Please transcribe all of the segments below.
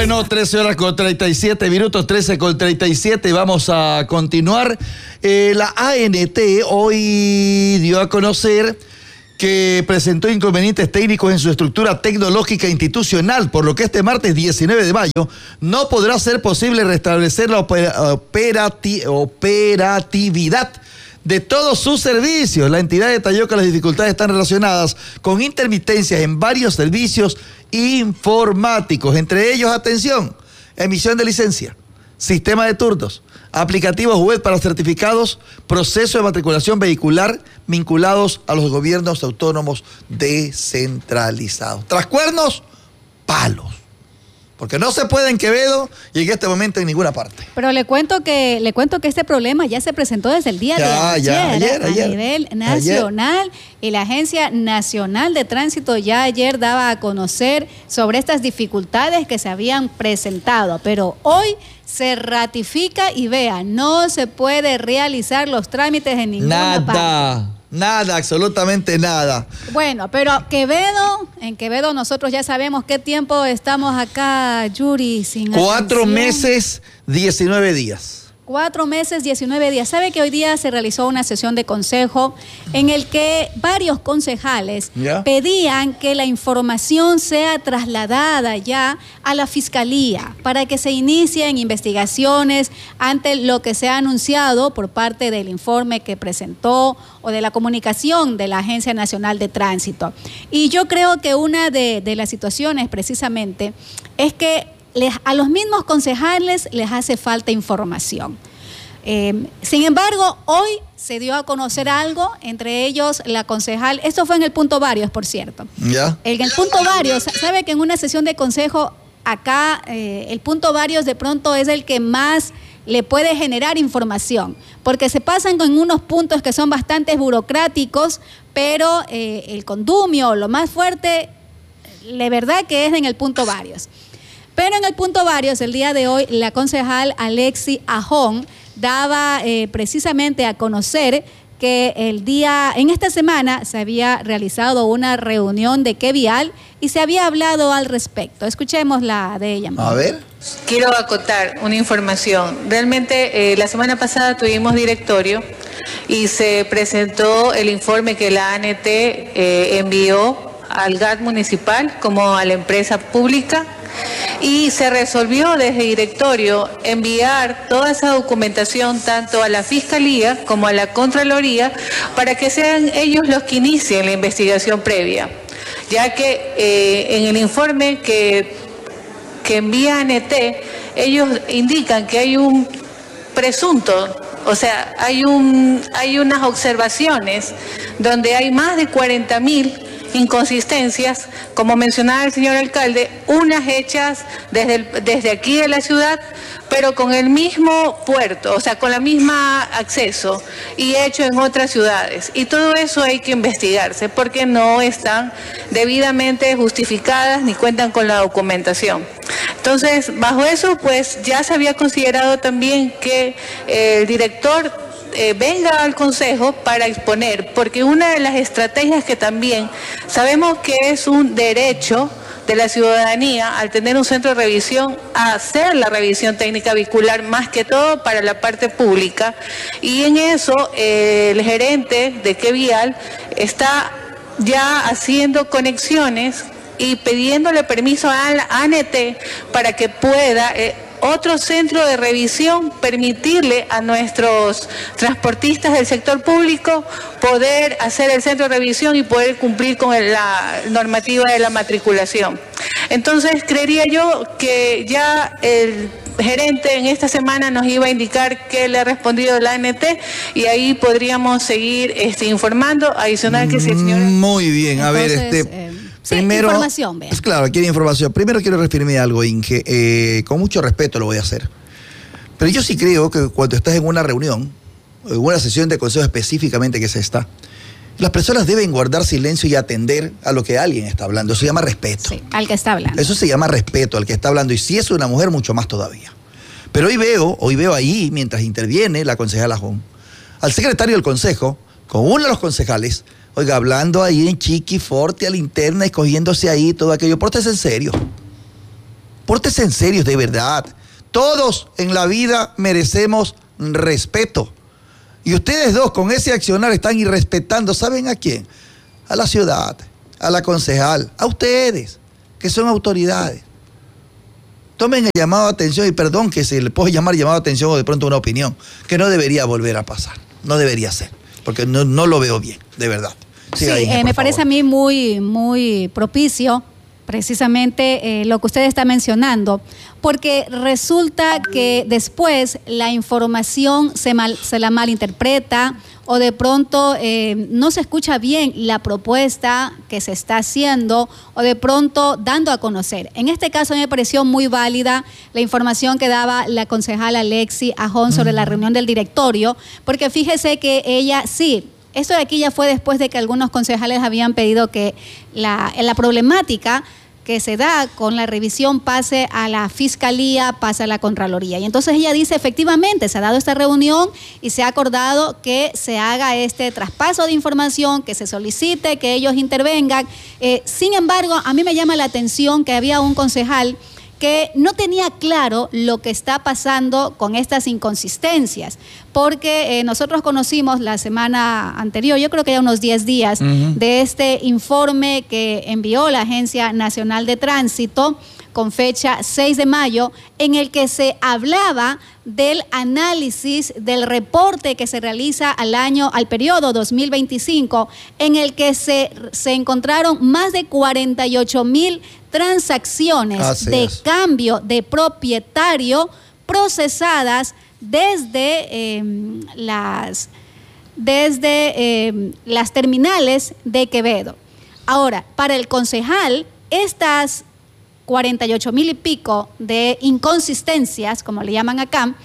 Bueno, 13 horas con 37 minutos, 13 con 37. Vamos a continuar. La ANT hoy dio a conocer que presentó inconvenientes técnicos en su estructura tecnológica institucional, por lo que este martes 19 de mayo no podrá ser posible restablecer la operatividad de todos sus servicios. La entidad detalló que las dificultades están relacionadas con intermitencias en varios servicios informáticos, entre ellos, atención, emisión de licencia, sistema de turnos, aplicativos web para certificados, proceso de matriculación vehicular vinculados a los gobiernos autónomos descentralizados. Tras cuernos, palos. Porque no se puede en Quevedo y en este momento en ninguna parte. Pero le cuento que este problema ya se presentó desde el día de ayer a nivel nacional, y la Agencia Nacional de Tránsito ya ayer daba a conocer sobre estas dificultades que se habían presentado. Pero hoy se ratifica y vea, no se puede realizar los trámites en ninguna parte. Nada, absolutamente nada. Bueno, pero en Quevedo nosotros ya sabemos qué tiempo estamos acá, Yuri, sin 4 meses, 19 días. 4 meses, 19 días. ¿Sabe que hoy día se realizó una sesión de consejo en el que varios concejales pedían que la información sea trasladada ya a la Fiscalía para que se inicien investigaciones ante lo que se ha anunciado por parte del informe que presentó o de la comunicación de la Agencia Nacional de Tránsito? Y yo creo que una de las situaciones precisamente es que a los mismos concejales les hace falta información. Sin embargo, hoy se dio a conocer algo, entre ellos la concejal, esto fue en el punto varios, por cierto. En el punto varios, sabe que en una sesión de consejo acá, el punto varios de pronto es el que más le puede generar información, porque se pasan con unos puntos que son bastante burocráticos, pero el condumio, lo más fuerte, la verdad que es en el punto varios. Pero en el punto varios, el día de hoy, la concejal Alexi Ajón daba precisamente a conocer que en esta semana se había realizado una reunión de Qué Vial y se había hablado al respecto. Escuchemos la de ella. A ver. Quiero acotar una información. Realmente la semana pasada tuvimos directorio y se presentó el informe que la ANT envió al GAT municipal como a la empresa pública. Y se resolvió desde directorio enviar toda esa documentación tanto a la Fiscalía como a la Contraloría para que sean ellos los que inicien la investigación previa, ya que en el informe que envía ANT, ellos indican que hay un presunto, o sea, hay unas observaciones donde hay más de 40.000 inconsistencias, como mencionaba el señor alcalde, unas hechas desde aquí de la ciudad, pero con el mismo puerto, o sea, con la misma acceso, y hecho en otras ciudades. Y todo eso hay que investigarse, porque no están debidamente justificadas ni cuentan con la documentación. Entonces, bajo eso, pues ya se había considerado también que el director venga al Consejo para exponer, porque una de las estrategias que también sabemos que es un derecho de la ciudadanía al tener un centro de revisión, a hacer la revisión técnica vehicular más que todo para la parte pública, y en eso el gerente de Qué Vial está ya haciendo conexiones y pidiéndole permiso a la ANT para que pueda otro centro de revisión permitirle a nuestros transportistas del sector público poder hacer el centro de revisión y poder cumplir con la normativa de la matriculación. Entonces, creería yo que ya el gerente en esta semana nos iba a indicar qué le ha respondido la ANT y ahí podríamos seguir informando. Adicional que si el señor... Muy bien, a ver, primero, información, pues claro, quiere información. Primero quiero referirme a algo, Inge, con mucho respeto lo voy a hacer. Pero yo sí creo que cuando estás en una reunión, en una sesión de consejo específicamente que se está, las personas deben guardar silencio y atender a lo que alguien está hablando. Eso se llama respeto. Sí, al que está hablando. Eso se llama respeto al que está hablando. Y si es una mujer, mucho más todavía. Pero hoy veo ahí, mientras interviene la concejala Ajón, al secretario del consejo, con uno de los concejales, oiga, hablando ahí en chiqui, forte, a la interna, escogiéndose ahí todo aquello. Pórtese en serio. Pórtense en serio, de verdad. Todos en la vida merecemos respeto. Y ustedes dos con ese accionar están irrespetando, ¿saben a quién? A la ciudad, a la concejal, a ustedes, que son autoridades. Tomen el llamado de atención, y perdón que se le puede llamar llamado de atención o de pronto una opinión, que no debería volver a pasar, no debería ser, porque no lo veo bien, de verdad. Sí, me parece a mí muy propicio precisamente lo que usted está mencionando, porque resulta que después la información se la malinterpreta o de pronto no se escucha bien la propuesta que se está haciendo o de pronto dando a conocer. En este caso me pareció muy válida la información que daba la concejala Alexi Ajón sobre la reunión del directorio, porque fíjese que ella sí. Esto de aquí ya fue después de que algunos concejales habían pedido que la problemática que se da con la revisión pase a la Fiscalía, pase a la Contraloría. Y entonces ella dice, efectivamente, se ha dado esta reunión y se ha acordado que se haga este traspaso de información, que se solicite, que ellos intervengan. Sin embargo, a mí me llama la atención que había un concejal que no tenía claro lo que está pasando con estas inconsistencias, porque nosotros conocimos la semana anterior, yo creo que ya unos 10 días, de este informe que envió la Agencia Nacional de Tránsito con fecha 6 de mayo, en el que se hablaba del análisis del reporte que se realiza al periodo 2025, en el que se encontraron más de 48,000 transacciones de cambio de propietario procesadas desde las terminales de Quevedo. Ahora, para el concejal, estas 48,000 y pico de inconsistencias, como le llaman acá,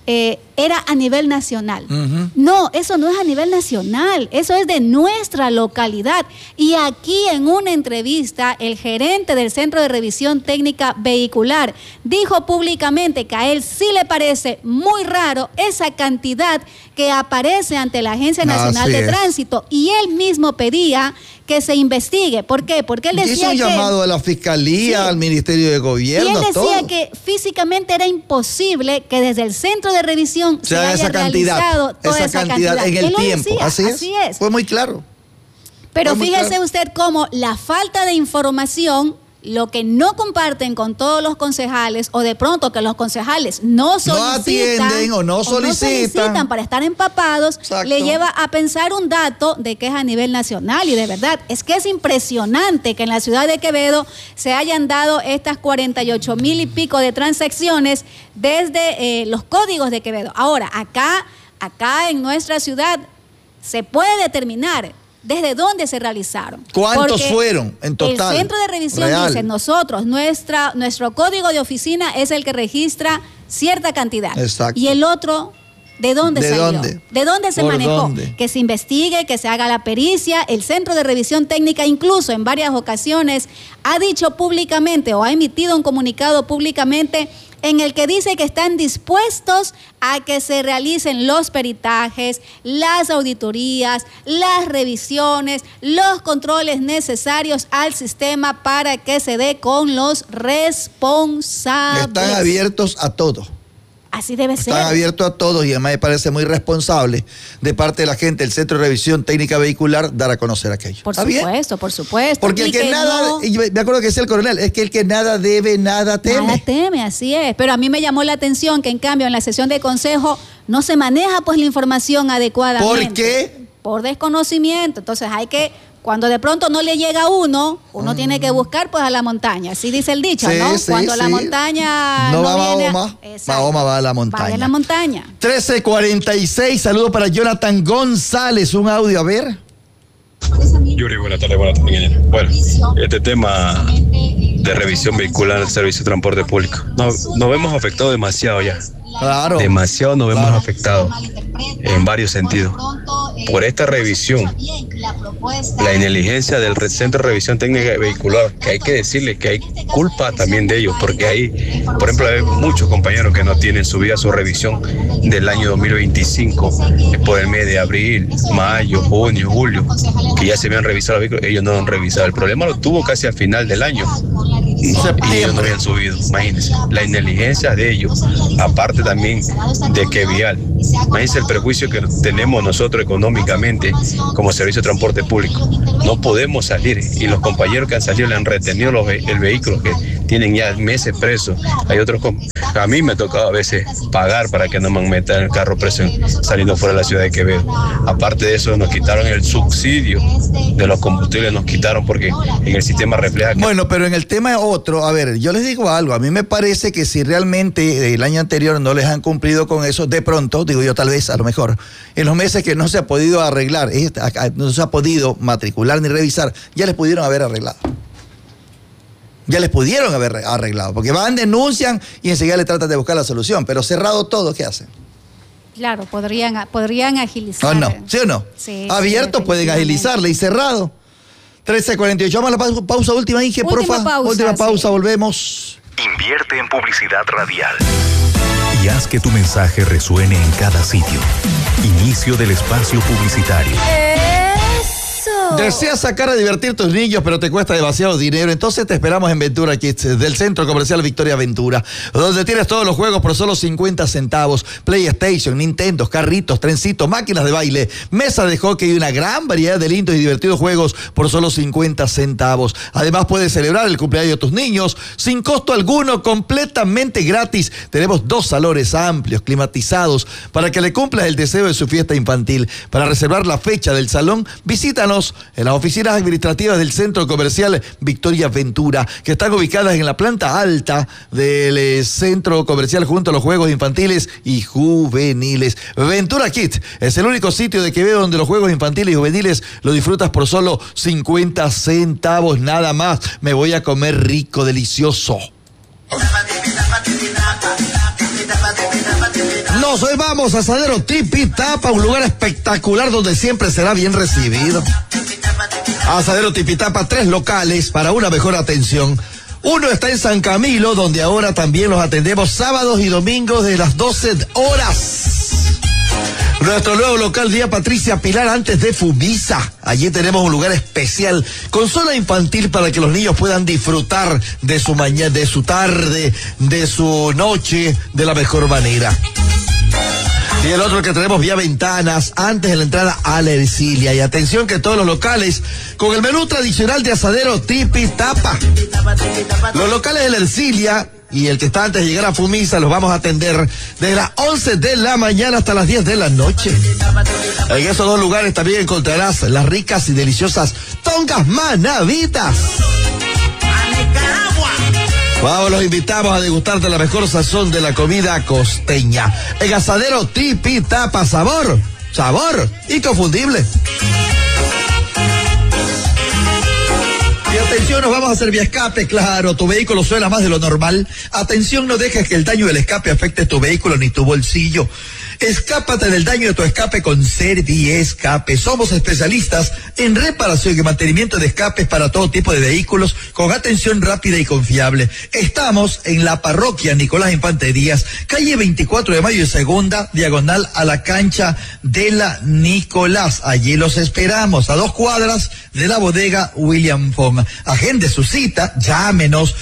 era a nivel nacional. No, eso no es a nivel nacional, eso es de nuestra localidad. Y aquí en una entrevista, el gerente del Centro de Revisión Técnica Vehicular dijo públicamente que a él sí le parece muy raro esa cantidad que aparece ante la Agencia Nacional de Tránsito, y él mismo pedía que se investigue. ¿Por qué? Porque él decía que... Hizo un llamado a la Fiscalía, al Ministerio de Gobierno, y él decía que físicamente era imposible que desde el Centro de Revisión se haya realizado toda esa cantidad en el tiempo. Así es. Fue muy claro. Pero fíjese usted cómo la falta de información, lo que no comparten con todos los concejales, o de pronto que los concejales no atienden o no solicitan para estar empapados, le lleva a pensar un dato de que es a nivel nacional. Y de verdad, es que es impresionante que en la ciudad de Quevedo se hayan dado estas 48,000 y pico de transacciones desde los códigos de Quevedo. Ahora, acá en nuestra ciudad se puede determinar ¿desde dónde se realizaron? ¿Cuántos fueron en total? El Centro de Revisión dice, nuestro código de oficina es el que registra cierta cantidad. Exacto. Y el otro, ¿de dónde salió? ¿De dónde se manejó? ¿Dónde? Que se investigue, que se haga la pericia. El Centro de Revisión Técnica incluso en varias ocasiones ha dicho públicamente o ha emitido un comunicado públicamente en el que dice que están dispuestos a que se realicen los peritajes, las auditorías, las revisiones, los controles necesarios al sistema para que se dé con los responsables. Están abiertos a todo. Así debe ser. Están abiertos a todos, y además me parece muy responsable de parte de la gente del Centro de Revisión Técnica Vehicular dar a conocer aquello. Por supuesto, por supuesto. Porque el que nada, y me acuerdo que decía el coronel, es que el que nada debe, nada teme. Nada teme, así es. Pero a mí me llamó la atención que en cambio en la sesión de consejo no se maneja pues la información adecuadamente. ¿Por qué? Por desconocimiento. Entonces hay que... Cuando de pronto no le llega a uno tiene que buscar pues a la montaña. Así dice el dicho, ¿no? Cuando la montaña no va a Mahoma, Mahoma va a la montaña. Va a la montaña. 13:46, saludo para Jonathan González, un audio, a ver. Yuri, buenas tardes, ingeniero. Bueno, este tema de revisión vehicular del servicio de transporte público, nos vemos afectados demasiado ya. Claro. Demasiado nos vemos afectados en varios sentidos. Por esta revisión, la negligencia del Centro de Revisión Técnica Vehicular, que hay que decirle que hay culpa también de ellos, porque hay, por ejemplo, hay muchos compañeros que no tienen subida su revisión del año 2025, por el mes de abril, mayo, junio, julio, que ya se habían revisado los vehículos, ellos no han revisado. El problema lo tuvo casi al final del año, y ellos no habían subido. Imagínense, la inteligencia de ellos, aparte también de que vial. Imagínense el perjuicio que tenemos nosotros económicamente como servicio de transporte público. No podemos salir y los compañeros que han salido le han retenido el vehículo, que tienen ya meses presos. Hay otros, a mí me tocaba a veces pagar para que no me metan el carro preso saliendo fuera de la ciudad de Quevedo. Aparte de eso, nos quitaron el subsidio de los combustibles, nos quitaron porque en el sistema refleja que... Bueno, pero en el tema otro, a ver, yo les digo algo, a mí me parece que si realmente el año anterior no les han cumplido con eso, de pronto, digo yo, tal vez, a lo mejor, en los meses que no se ha podido arreglar, no se ha podido matricular ni revisar, ya les pudieron haber arreglado. Ya les pudieron haber arreglado, porque van, denuncian y enseguida le tratan de buscar la solución, pero cerrado todo, ¿qué hacen? Claro, podrían agilizar. ¿O no? ¿Sí o no? Sí, abierto sí, pueden agilizarle y cerrado. 13:48, vamos a la pausa última, Inge, porfa. Última pausa, volvemos. Invierte en publicidad radial y haz que tu mensaje resuene en cada sitio. Inicio del espacio publicitario. ¿Deseas sacar a divertir tus niños, pero te cuesta demasiado dinero? Entonces te esperamos en Ventura Kids, del Centro Comercial Victoria Ventura, donde tienes todos los juegos por solo 50 centavos. PlayStation, Nintendo, carritos, trencitos, máquinas de baile, mesa de hockey y una gran variedad de lindos y divertidos juegos por solo 50 centavos. Además, puedes celebrar el cumpleaños de tus niños sin costo alguno, completamente gratis. Tenemos 2 salones amplios, climatizados, para que le cumplas el deseo de su fiesta infantil. Para reservar la fecha del salón, visítanos en las oficinas administrativas del Centro Comercial Victoria Ventura, que están ubicadas en la planta alta del Centro Comercial junto a los juegos infantiles y juveniles. Ventura Kids es el único sitio de Quevedo donde los juegos infantiles y juveniles lo disfrutas por solo 50 centavos nada más. Me voy a comer rico, delicioso. Nos vamos a Asadero Tipi Tapa, un lugar espectacular donde siempre será bien recibido. Asadero Tipi Tapa, 3 locales para una mejor atención. Uno está en San Camilo, donde ahora también los atendemos sábados y domingos de las 12 horas. Nuestro nuevo local, Vía Patricia Pilar, antes de Fumisa. Allí tenemos un lugar especial con zona infantil para que los niños puedan disfrutar de su mañana, de su tarde, de su noche, de la mejor manera. Y el otro que tenemos, Vía Ventanas, antes de la entrada a la Ercilia. Y atención que todos los locales con el menú tradicional de Asadero Tipi Tapa. Los locales de la Ercilia y el que está antes de llegar a Fumisa los vamos a atender desde las 11 de la mañana hasta las 10 de la noche. En esos 2 lugares también encontrarás las ricas y deliciosas tongas manavitas. Vamos, los invitamos a degustar de la mejor sazón de la comida costeña. En Asadero Tipi Tapa, sabor inconfundible. Y atención, nos vamos a hacer vía escape, claro, tu vehículo suena más de lo normal. Atención, no dejes que el daño del escape afecte tu vehículo ni tu bolsillo. Escápate del daño de tu escape con Serviescape. Somos especialistas en reparación y mantenimiento de escapes para todo tipo de vehículos con atención rápida y confiable. Estamos en la parroquia Nicolás Infante Díaz, calle 24 de Mayo y Segunda, diagonal a la cancha de la Nicolás. Allí los esperamos, a 2 cuadras de la bodega William Fong. Agende su cita, llámenos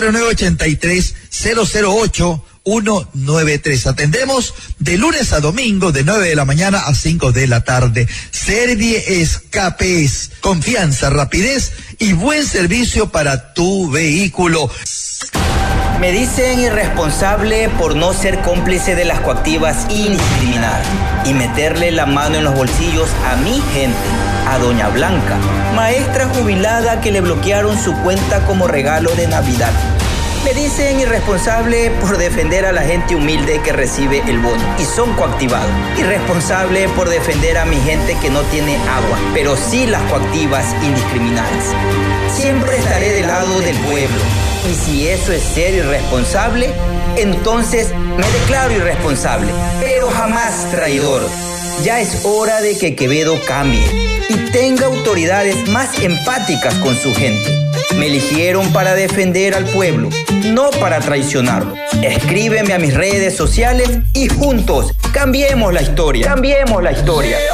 0983-008-193. Atendemos de lunes a domingo de 9 de la mañana a 5 de la tarde. Serviescape, confianza, rapidez y buen servicio para tu vehículo. Me dicen irresponsable por no ser cómplice de las coactivas indiscriminadas y meterle la mano en los bolsillos a mi gente, a doña Blanca, maestra jubilada que le bloquearon su cuenta como regalo de Navidad. Me dicen irresponsable por defender a la gente humilde que recibe el bono y son coactivados. Irresponsable por defender a mi gente que no tiene agua, pero sí las coactivas indiscriminadas. Siempre estaré del lado del pueblo. Y si eso es ser irresponsable, entonces me declaro irresponsable, pero jamás traidor. Ya es hora de que Quevedo cambie y tenga autoridades más empáticas con su gente. Me eligieron para defender al pueblo, no para traicionarlo. Escríbeme a mis redes sociales y juntos cambiemos la historia. Cambiemos la historia.